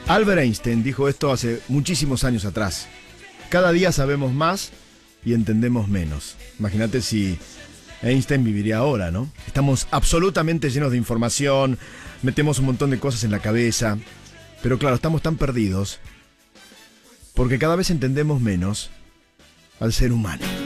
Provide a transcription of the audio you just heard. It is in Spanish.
Albert Einstein dijo esto hace muchísimos años atrás. Cada día sabemos más y entendemos menos. Imagínate si Einstein viviría ahora, ¿no? Estamos absolutamente llenos de información, metemos un montón de cosas en la cabeza, pero claro, estamos tan perdidos porque cada vez entendemos menos al ser humano.